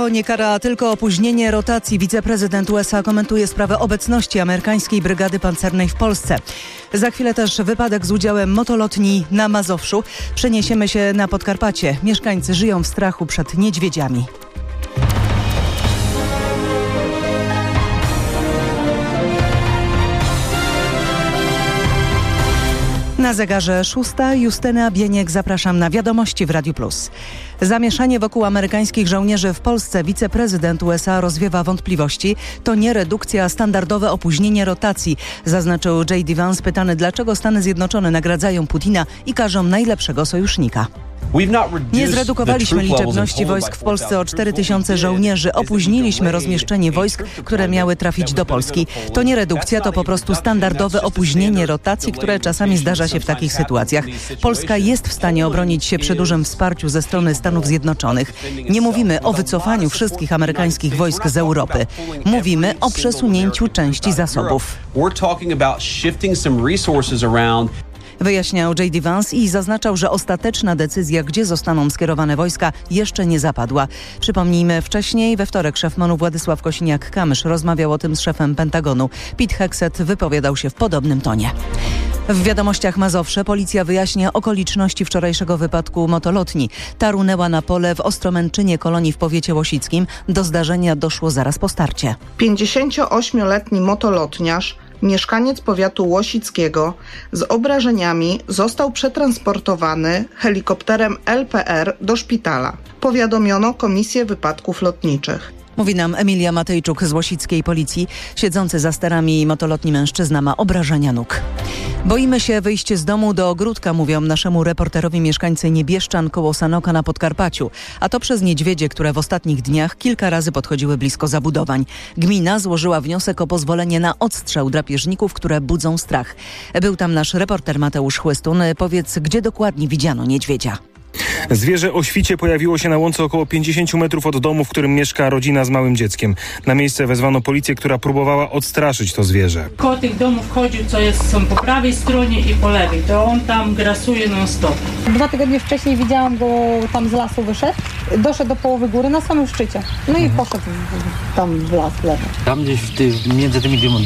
Niczego nie kara tylko opóźnienie rotacji. Wiceprezydent USA komentuje sprawę obecności amerykańskiej brygady pancernej w Polsce. Za chwilę też wypadek z udziałem motolotni na Mazowszu. Przeniesiemy się na Podkarpacie. Mieszkańcy żyją w strachu przed niedźwiedziami. Na zegarze 6. Justyna Bieniek, zapraszam na Wiadomości w Radiu Plus. Zamieszanie wokół amerykańskich żołnierzy w Polsce. Wiceprezydent USA rozwiewa wątpliwości. To nie redukcja, a standardowe opóźnienie rotacji, zaznaczył J.D. Vance, pytany, dlaczego Stany Zjednoczone nagradzają Putina i karzą najlepszego sojusznika. Nie zredukowaliśmy liczebności wojsk w Polsce o 4000 żołnierzy. Opóźniliśmy rozmieszczenie wojsk, które miały trafić do Polski. To nie redukcja, to po prostu standardowe opóźnienie rotacji, które czasami zdarza się w takich sytuacjach. Polska jest w stanie obronić się przy dużym wsparciu ze strony Stanów Zjednoczonych. Nie mówimy o wycofaniu wszystkich amerykańskich wojsk z Europy. Mówimy o przesunięciu części zasobów. Wyjaśniał J.D. Vance i zaznaczał, że ostateczna decyzja, gdzie zostaną skierowane wojska, jeszcze nie zapadła. Przypomnijmy, wcześniej we wtorek szef MON-u Władysław Kosiniak-Kamysz rozmawiał o tym z szefem Pentagonu. Pete Hegseth wypowiadał się w podobnym tonie. W Wiadomościach Mazowsze policja wyjaśnia okoliczności wczorajszego wypadku motolotni. Ta runęła na pole w Ostromęczynie, kolonii w powiecie łosickim. Do zdarzenia doszło zaraz po starcie. 58-letni motolotniarz, mieszkaniec powiatu łosickiego, z obrażeniami został przetransportowany helikopterem LPR do szpitala. Powiadomiono Komisję Wypadków Lotniczych. Mówi nam Emilia Matejczuk z łosickiej policji. Siedzący za sterami motolotni mężczyzna ma obrażenia nóg. Boimy się wyjść z domu do ogródka, mówią naszemu reporterowi mieszkańcy Niebieszczan koło Sanoka na Podkarpaciu. A to przez niedźwiedzie, które w ostatnich dniach kilka razy podchodziły blisko zabudowań. Gmina złożyła wniosek o pozwolenie na odstrzał drapieżników, które budzą strach. Był tam nasz reporter Mateusz Chłystun. Powiedz, gdzie dokładnie widziano niedźwiedzia? Zwierzę o świcie pojawiło się na łące około 50 metrów od domu, w którym mieszka rodzina z małym dzieckiem. Na miejsce wezwano policję, która próbowała odstraszyć to zwierzę. Koło tych domów chodził, są po prawej stronie i po lewej. To on tam grasuje non stop. 2 tygodnie wcześniej widziałam go, tam z lasu wyszedł. Doszedł do połowy góry na samym szczycie. No i poszedł tam w las w lewo. Tam gdzieś między tymi